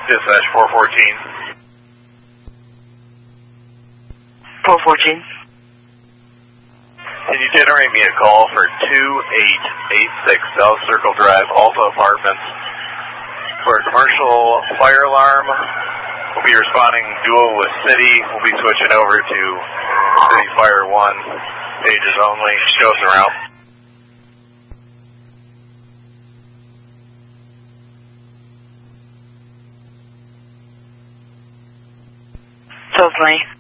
Dispatch 414. 414. Can you generate me a call for 2886 South Circle Drive, Alpha Apartments, for a commercial fire alarm? We'll be responding dual with City. We'll be switching over to City Fire 1, pages only. Show us around. Totally.